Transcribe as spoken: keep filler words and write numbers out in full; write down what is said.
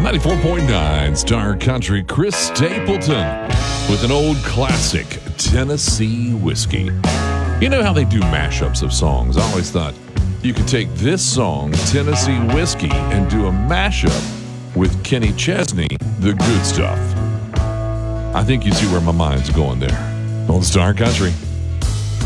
ninety-four point nine Star Country, Chris Stapleton with an old classic, Tennessee Whiskey. You know how they do mashups of songs? I always thought you could take this song, Tennessee Whiskey, and do a mashup with Kenny Chesney, The Good Stuff. I think you see where my mind's going there. On Star Country.